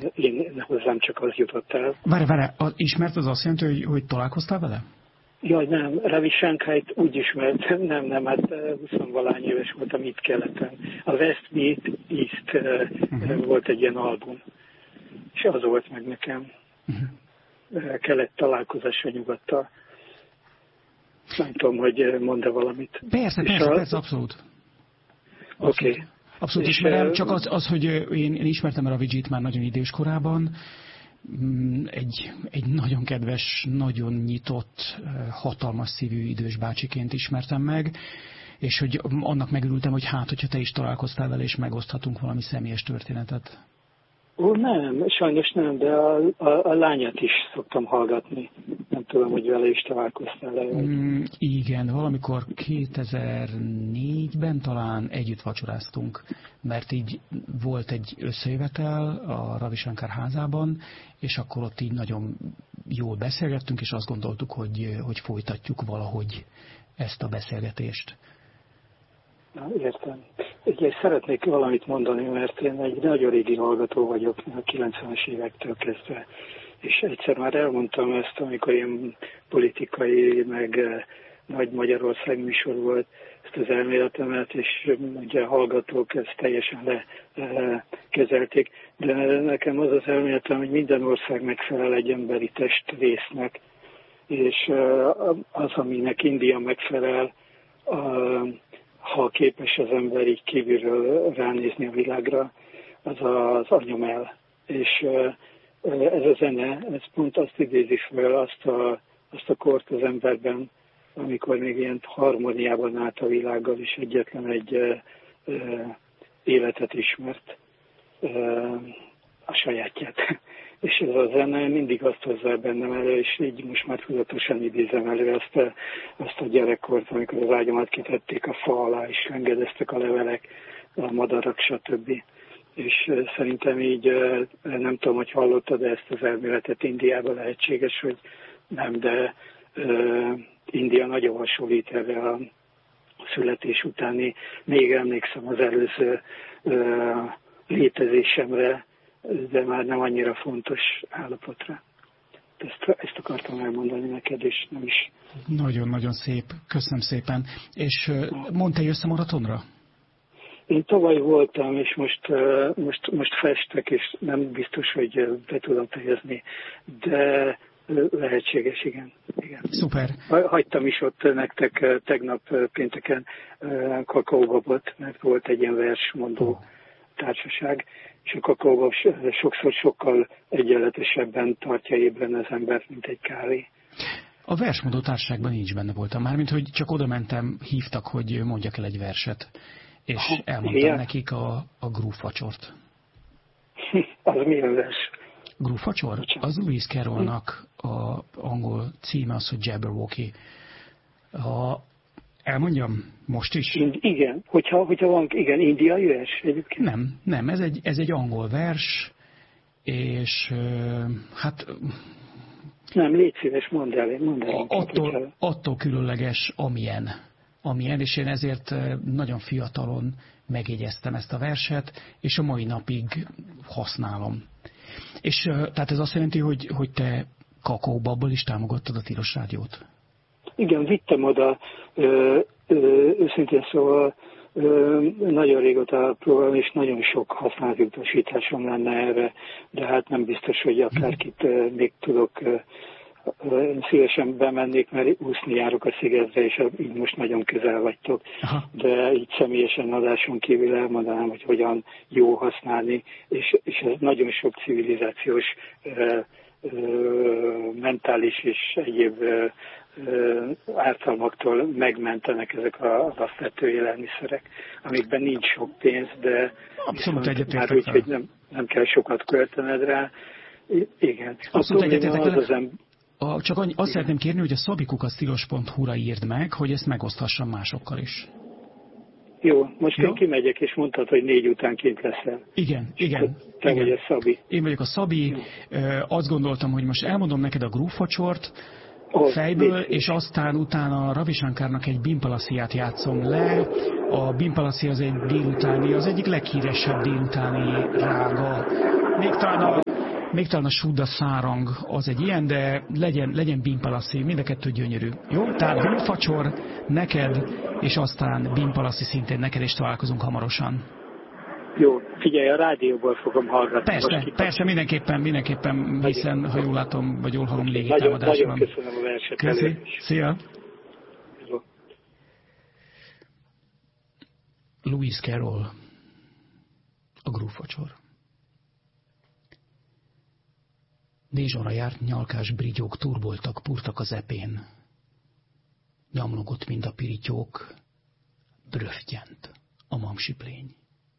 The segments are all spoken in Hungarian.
én hozzám csak az jutott el. Várj, ismert az azt jelenti, hogy találkoztál vele? Jaj, nem, Ravi Shankárt úgy ismertem, nem, hát 20-valány éves voltam itt keleten. A West Meet East volt egy ilyen album, és az volt meg nekem. Kelet találkozása nyugattal. Nem tudom, hogy mond-e valamit. Persze, abszolút. Oké. Abszolút ismerem, csak az, hogy én ismertem Ravijit már nagyon időskorában, egy nagyon kedves, nagyon nyitott, hatalmas szívű idős bácsiként ismertem meg, és hogy annak megörültem, hogy hogyha te is találkoztál vele, és megoszthatunk valami személyes történetet. Ó, nem, sajnos nem, de a lányát is szoktam hallgatni. Nem tudom, hogy vele is találkoztál el. Igen, valamikor 2004-ben talán együtt vacsoráztunk, mert így volt egy összejövetel a Ravi Shankar házában, és akkor ott így nagyon jól beszélgettünk, és azt gondoltuk, hogy folytatjuk valahogy ezt a beszélgetést. Na, értem. Ugye szeretnék valamit mondani, mert én egy nagyon régi hallgató vagyok, a 90-es évektől kezdve. És egyszer már elmondtam ezt, amikor ilyen politikai, meg Nagy Magyarország műsor volt, ezt az elméletemet, és ugye a hallgatók ezt teljesen lekezelték. De nekem az az elméletem, hogy minden ország megfelel egy emberi testrésznek, és az, aminek India megfelel, ha képes az ember így kívülről ránézni a világra, az az anyamel. És ez a zene, ez pont azt idézi fel, azt a kort az emberben, amikor még ilyen harmóniában állt a világgal, és egyetlen egy életet ismert, a sajátját. És ez a zene mindig azt hozza bennem elő, és így most már tudatosan idézem elő azt a gyerekkort, amikor az ágyamat kitették a fa alá, és engedeztek a levelek, a madarak, stb. És szerintem így, nem tudom, hogy hallottad ezt az elméletet, Indiában lehetséges, hogy nem, de India nagyon hasonlít erre a születés utáni, még emlékszem az előző létezésemre, de már nem annyira fontos állapotra. Ezt akartam elmondani neked, és nem is. Nagyon-nagyon szép, köszönöm szépen. És mondta, jössz a maratonra? Én tavaly voltam, és most festek, és nem biztos, hogy be tudom fejezni, de lehetséges, igen. Szuper. Hagytam is ott nektek tegnap pénteken kakaóbabot, mert volt egy ilyen versmondó társaság, és a kakaóbab sokszor sokkal egyenletesebben tartja ébren az embert, mint egy kávé. A versmondó társaságban nincs benne voltam, mármint, hogy csak oda mentem, hívtak, hogy mondjak el egy verset, és elmondtam nekik a grúfacsort. Az milyen vers? Grúfacsor? Az Lewis Carrollnak a angol címe az, hogy Jabberwocky. Elmondjam most is? Igen, hogyha van, igen, indiai vers egyébként. Nem, ez egy angol vers, és hát... Nem, légy szíves, mondd el. Attól különleges, amilyen, és én ezért nagyon fiatalon megjegyeztem ezt a verset, és a mai napig használom. És tehát ez azt jelenti, hogy te kakaóbabbal is támogattad a Tilos Rádiót? Igen, vittem oda, őszintén szóval nagyon régóta próbálom, és nagyon sok használt utasításom lenne erre, de hát nem biztos, hogy akárkit még tudok. Szívesen bemennék, mert úszni járok a szigetre, és így most nagyon közel vagytok. Aha. De így személyesen adáson kívül elmondanám, hogy hogyan jó használni, és ez nagyon sok civilizációs, mentális és egyéb ártalmaktól megmentenek ezek a alapvető élelmiszerek, amikben nincs sok pénz, de már úgy, hogy nem kell sokat költened rá. Igen. Abszolút egyetértek. Csak azt szeretném kérni, hogy a szabikukasztilos.hu-ra írd meg, hogy ezt megoszthassam másokkal is. Jó, most én kimegyek, és mondtad, hogy 4 után kint leszel. Igen. Te vagy a Szabi. Én vagyok a Szabi. Azt gondoltam, hogy most elmondom neked a grúfacsort fejből, és aztán utána Ravi Shankarnak egy Bimpalasziát játszom le. A Bimpalaszi az egy délutáni, az egyik leghíresebb délutáni rága. Még talán még talán a Sudda Szárang az egy ilyen, de legyen Bímpalaszi, mind a kettő gyönyörű. Jó? Tehát grútfacsor neked, és aztán Bímpalaszi szintén neked, és találkozunk hamarosan. Jó, figyelj, a rádióból fogom hallgatni. Persze, mindenképpen, hiszen, ha jól látom, vagy jól hallom, légitámadás van. Nagyon köszönöm a verset. Köszi. Szia. Jó. Lewis Carroll, a grútfacsor. Dézsonra járt nyalkás brigyók, turboltak, purtak az epén. Nyamlogott mind a pirityók, bröftyent a mamsiplény.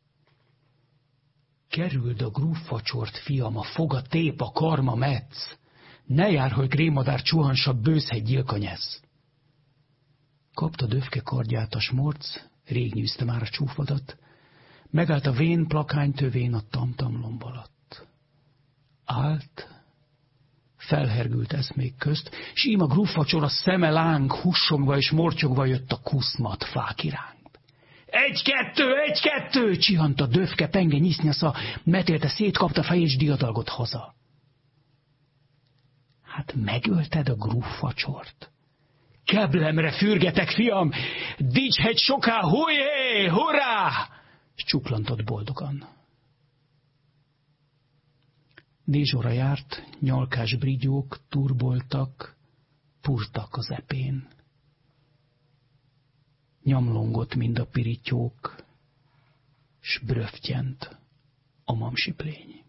Kerüld a grútfacsort, fiam, a foga tép, a karma metsz. Ne jár, hogy grémadár csuhansabb bőszhegy gyilkanyesz. Kapta döfke kardját a smorc, rég nyűzte már a csúfadat, megállt a vén plakány tövén a tamtam lomb alatt. Állt, felhergült eszmék közt, s ím a grútfacsor a szeme láng, hussongva és mortyogva jött a kuszmat fák iránt. Egy-kettő, csihant a döfke, penge nyisznyasza, metélte, szétkapta fejét, s diadalgott haza. Hát megölted a grútfacsort? Keblemre fürgetek, fiam, Dicshegy soká, hujjé, hurrá! S csuklantott boldogan. Dézsóra járt, nyalkás brigyók, turboltak, purtak az epén. Nyamlongott mind a pirityók, s bröftyent a mamsiplény.